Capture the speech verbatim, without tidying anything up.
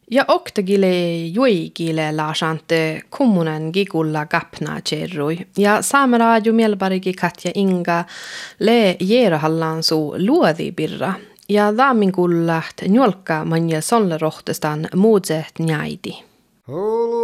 Ja oktagile juigile laasante kommunen gikulla kapna cerrui. Ja saameraaju mielbarigi Katja Inga le jeerahallansu luodi birra. Ja daamin kullat njolka manjel sonle rohtestaan muudset njaidi.